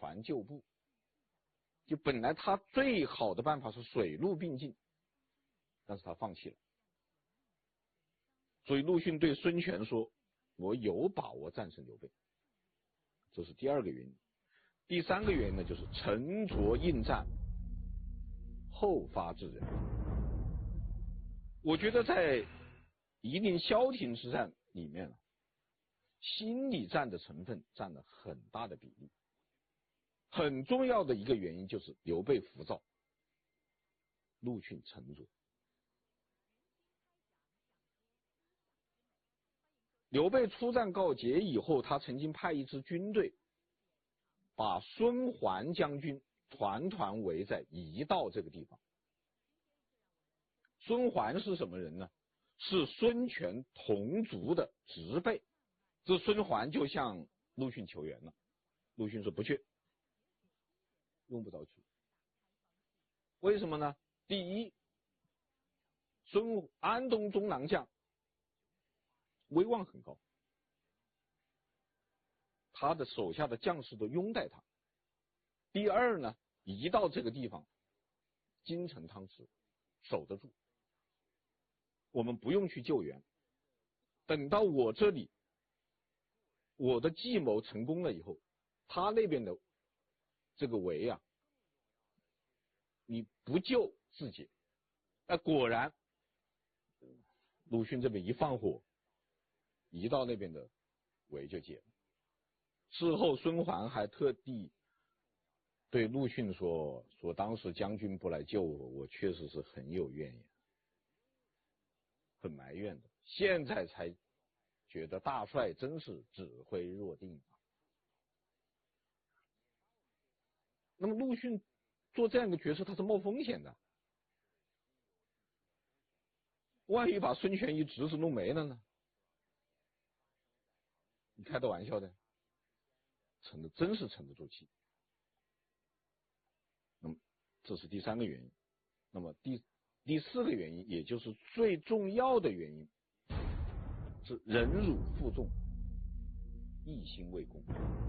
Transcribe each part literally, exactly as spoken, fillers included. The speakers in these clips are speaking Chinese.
船救部，就本来他最好的办法是水陆并进，但是他放弃了。所以陆逊对孙权说：“我有把握战胜刘备。”这是第二个原因。第三个原因呢，就是沉着应战，后发制人。我觉得在夷陵萧亭之战里面啊，心理战的成分占了很大的比例。很重要的一个原因就是刘备浮躁，陆逊沉着。刘备出战告捷以后，他曾经派一支军队把孙桓将军团团围在夷道这个地方。孙桓是什么人呢？是孙权同族的侄辈。这孙桓就向陆逊求援了，陆逊说不去，用不着去。为什么呢？第一，孙安东中郎将威望很高，他的手下的将士都拥戴他。第二呢，夷道这个地方京城汤池守得住，我们不用去救援，等到我这里我的计谋成功了以后，他那边的这个围啊，你不救自解。那果然鲁迅这边一放火，夷道那边的围就解了。事后孙桓还特地对陆逊说说当时将军不来救我，我确实是很有怨言，很埋怨的，现在才觉得大帅真是指挥若定啊。那么陆逊做这样一个决策，他是冒风险的，万一把孙权一侄子弄没了呢？你开的玩笑的，沉的真是沉得住气。那么这是第三个原因。那么第第四个原因，也就是最重要的原因，是忍辱负重，一心为公。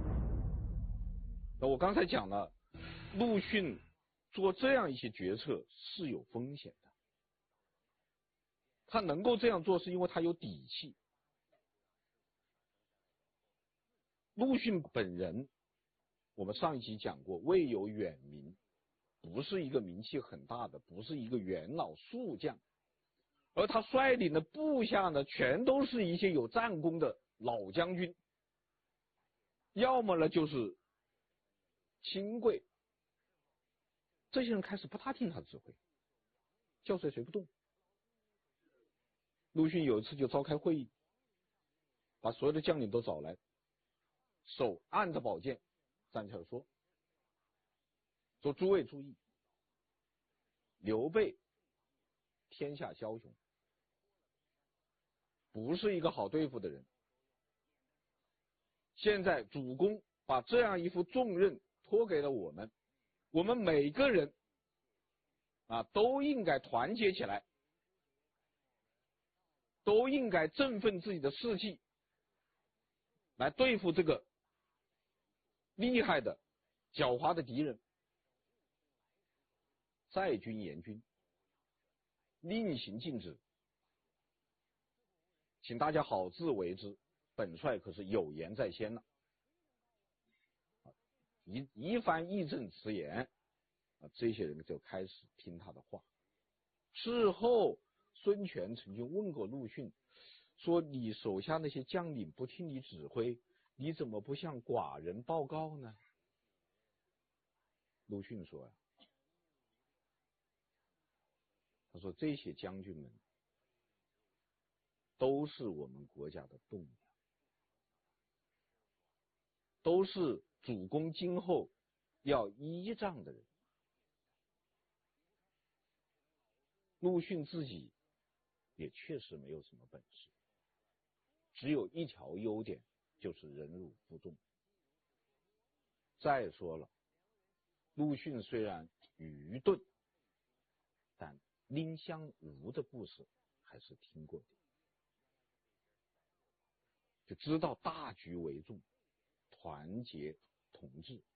那我刚才讲了，陆逊做这样一些决策是有风险的，他能够这样做是因为他有底气。陆逊本人，我们上一集讲过，未有远名，不是一个名气很大的，不是一个元老宿将，而他率领的部下呢，全都是一些有战功的老将军，要么呢就是亲贵，这些人开始不大听他指挥，叫谁谁不动。陆逊有一次就召开会议，把所有的将领都找来，手按着宝剑站起来说说诸位注意，刘备天下枭雄，不是一个好对付的人。现在主公把这样一副重任托给了我们，我们每个人啊都应该团结起来，都应该振奋自己的士气，来对付这个厉害的狡猾的敌人。在军严军，令行禁止，请大家好自为之，本帅可是有言在先了。一一番义正辞严啊，这些人就开始听他的话。事后孙权曾经问过陆逊，说你手下那些将领不听你指挥，你怎么不向寡人报告呢？陆逊说呀，他说这些将军们都是我们国家的栋梁，都是主公今后要依仗的人。陆逊自己也确实没有什么本事，只有一条优点，就是忍辱负重。再说了，陆逊虽然愚钝，但蔺相如的故事还是听过的，就知道大局为重，团结同志。